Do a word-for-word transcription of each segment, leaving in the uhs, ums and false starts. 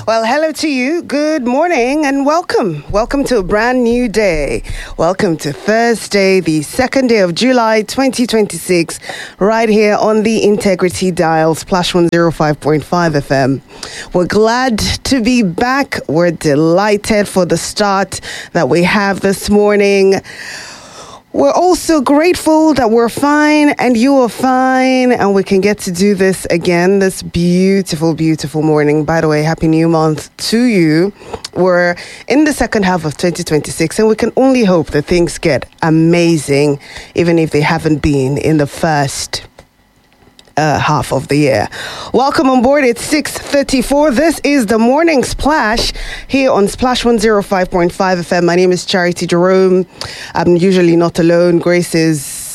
Well, hello to you. Good morning and welcome. Welcome to a brand new day. Welcome to Thursday, the second day of July, twenty twenty-six, right here on the Integrity Dial, Splash one oh five point five F M. We're glad to be back. We're delighted for the start that we have this morning. We're also grateful that we're fine and you are fine and we can get to do this again this beautiful, beautiful morning. By the way, happy new month to you. We're in the second half of twenty twenty-six and we can only hope that things get amazing, even if they haven't been in the first Uh, half of the year. Welcome on board. It's six thirty-four. This is the Morning Splash here on Splash one oh five point five F M. My name is Charity Jerome. I'm usually not alone. Grace is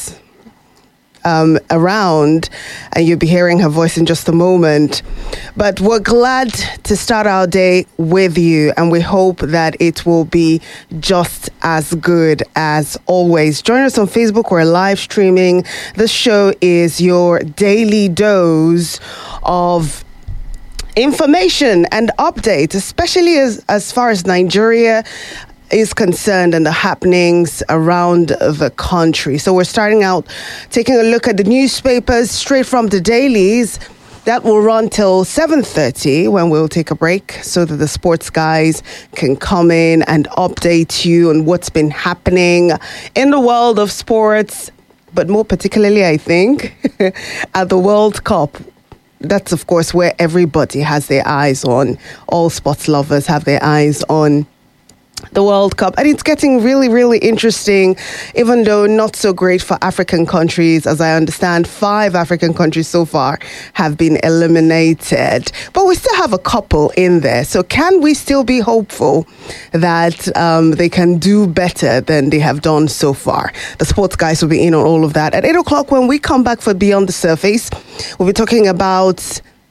um, around and you'll be hearing her voice in just a moment. But we're glad to start our day with you and we hope that it will be just as good as always. Join us on Facebook. We're live streaming. This show is your daily dose of information and updates, especially as, as far as Nigeria is concerned and the happenings around the country. So we're starting out taking a look at the newspapers straight from the dailies. That will run till seven thirty when we'll take a break so that the sports guys can come in and update you on what's been happening in the world of sports, but more particularly, I think, at the World Cup. That's, of course, where everybody has their eyes on. All sports lovers have their eyes on the World Cup. And it's getting really, really interesting, even though not so great for African countries. As I understand, five African countries so far have been eliminated. But we still have a couple in there. So can we still be hopeful that um, they can do better than they have done so far? The sports guys will be in on all of that. At eight o'clock, when we come back for Beyond the Surface, we'll be talking about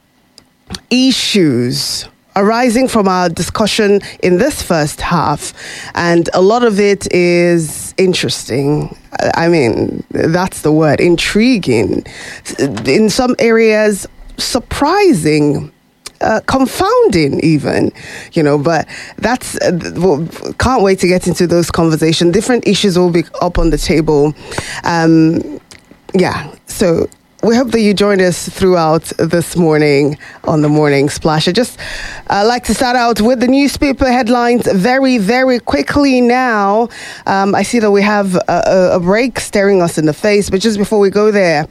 issues arising from our discussion in this first half, and a lot of it is interesting. I mean, that's the word, intriguing. In some areas, surprising. Uh, confounding even, you know, but that's, uh, well, can't wait to get into those conversations. Different issues will be up on the table. Um, yeah, so we hope that you join us throughout this morning on the Morning Splash. I just uh, like to start out with the newspaper headlines very, very quickly now. Um, I see that we have a, a break staring us in the face, but just before we go there,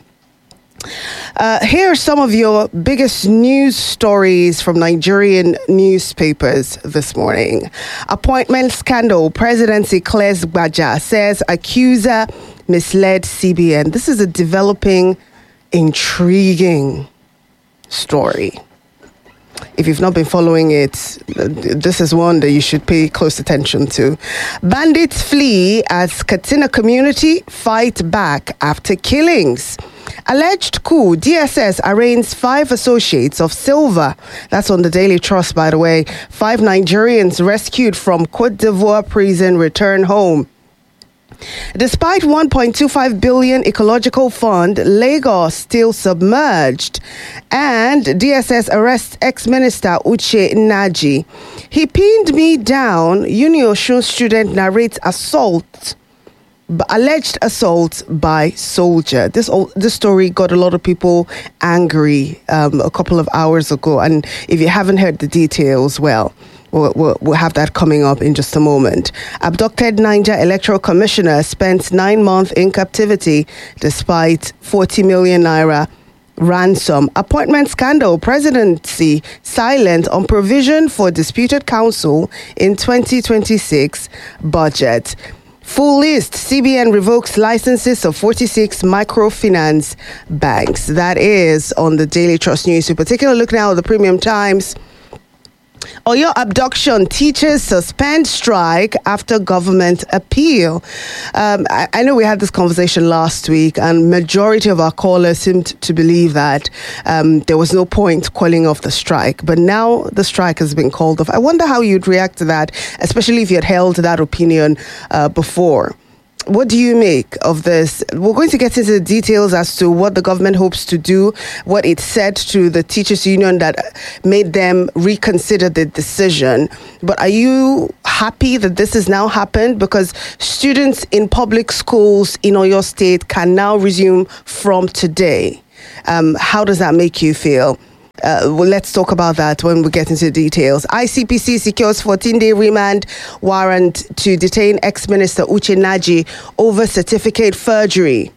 Uh, here are some of your biggest news stories from Nigerian newspapers this morning. Appointment scandal. Presidency Claire's Gbaja says accuser misled C B N. This is a developing, intriguing story. If you've not been following it, this is one that you should pay close attention to. Bandits flee as Katsina community fight back after killings. Alleged coup. D S S arraigns five associates of Silva. That's on the Daily Trust, by the way. Five Nigerians rescued from Cote d'Ivoire prison return home. Despite one point two five billion ecological fund, Lagos still submerged. And D S S arrests ex-minister Uche Naji. He pinned me down. Uniosun student narrates assault, alleged assault by soldier. This this story got a lot of people angry um, a couple of hours ago. And if you haven't heard the details, well, We'll, we'll, we'll have that coming up in just a moment. Abducted Niger Electoral Commissioner spent nine months in captivity despite forty million naira ransom. Appointment scandal. Presidency silent on provision for disputed council in twenty twenty-six budget. Full list. C B N revokes licenses of forty-six microfinance banks. That is on the Daily Trust News. We particularly look now at the Premium Times. Oyo abduction. Teachers suspend strike after government appeal. Um, I, I know we had this conversation last week, and majority of our callers seemed to believe that um, there was no point calling off the strike. But now the strike has been called off. I wonder how you'd react to that, especially if you had held that opinion uh, before. what do you make of this? We're going to get into the details as to what the government hopes to do, what it said to the teachers union that made them reconsider the decision. But are you happy that this has now happened? Because students in public schools in Oyo State can now resume from today. Um, how does that make you feel? Uh, well, let's talk about that when we get into the details. I C P C secures fourteen-day remand warrant to detain ex-minister Uche Naji over certificate forgery.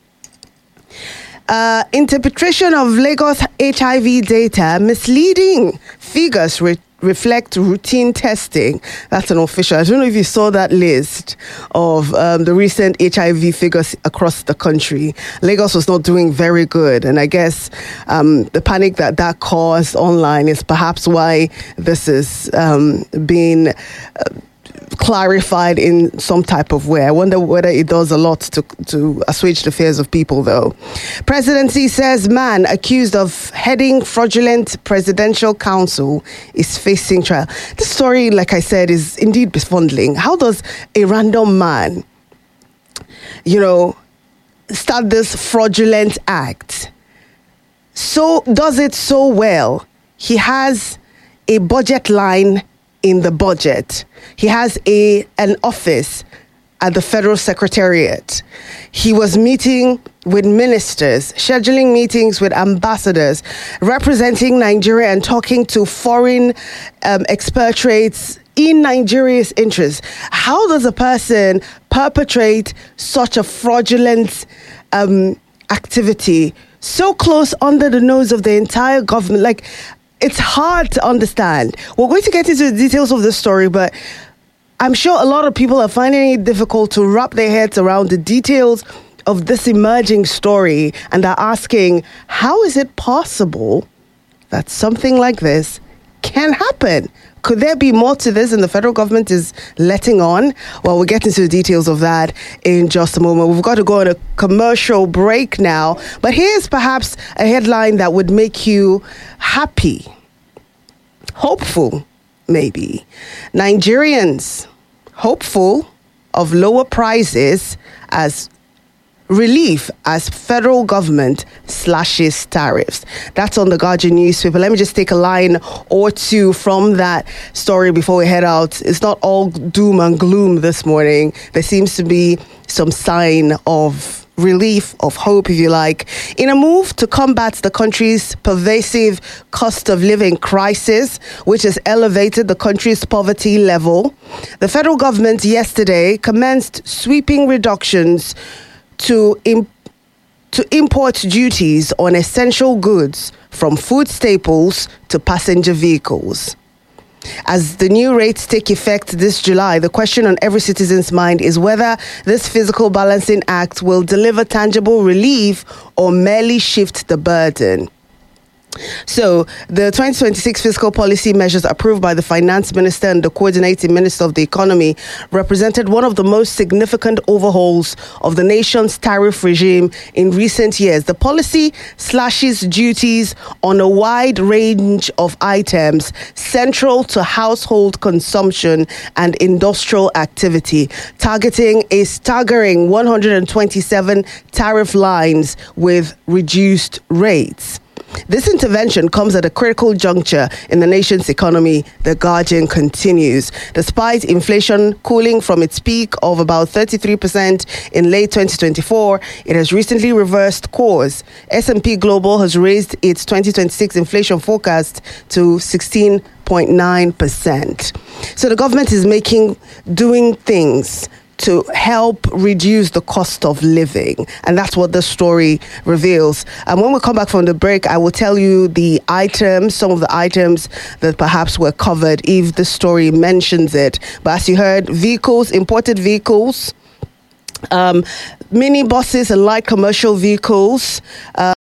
Uh, interpretation of Lagos H I V data, misleading figures re- reflect routine testing. That's an official. I don't know if you saw that list of um, the recent H I V figures across the country. Lagos was not doing very good. And I guess um, the panic that that caused online is perhaps why this is um, being Uh, clarified in some type of way. I wonder whether it does a lot to to assuage the fears of people, though. Presidency says man accused of heading fraudulent presidential council is facing trial. This story, like I said, is indeed befuddling. How does a random man, you know, start this fraudulent act? So does it so well. He has a budget line in the budget. He has a an office at the Federal Secretariat. He was meeting with ministers, scheduling meetings with ambassadors, representing Nigeria and talking to foreign um, expatriates in Nigeria's interest. How does a person perpetrate such a fraudulent um, activity so close under the nose of the entire government? Like, it's hard to understand. We're going to get into the details of the story, but I'm sure a lot of people are finding it difficult to wrap their heads around the details of this emerging story, and are asking, how is it possible that something like this can happen? Could there be more to this and the federal government is letting on? Well, we'll get into the details of that in just a moment. We've got to go on a commercial break now. But here's perhaps a headline that would make you happy, hopeful, maybe. Nigerians hopeful of lower prices as relief as federal government slashes tariffs. That's on the Guardian newspaper. Let me just take a line or two from that story before we head out. It's not all doom and gloom this morning. There seems to be some sign of relief, of hope, if you like. In a move to combat the country's pervasive cost of living crisis, which has elevated the country's poverty level, the federal government yesterday commenced sweeping reductions to imp- to import duties on essential goods, from food staples to passenger vehicles. As the new rates take effect this July, the question on every citizen's mind is whether this fiscal balancing act will deliver tangible relief or merely shift the burden. So, the twenty twenty-six fiscal policy measures approved by the finance minister and the coordinating minister of the economy represented one of the most significant overhauls of the nation's tariff regime in recent years. The policy slashes duties on a wide range of items central to household consumption and industrial activity, targeting a staggering one hundred twenty-seven tariff lines with reduced rates. This intervention comes at a critical juncture in the nation's economy, The Guardian continues. Despite inflation cooling from its peak of about thirty-three percent in late twenty twenty-four, it has recently reversed course. S and P Global has raised its twenty twenty-six inflation forecast to sixteen point nine percent. So the government is making, doing things to help reduce the cost of living. And that's what the story reveals. And when we come back from the break, I will tell you the items, some of the items that perhaps were covered if the story mentions it. But as you heard, vehicles, imported vehicles, um, mini buses and light commercial vehicles, uh,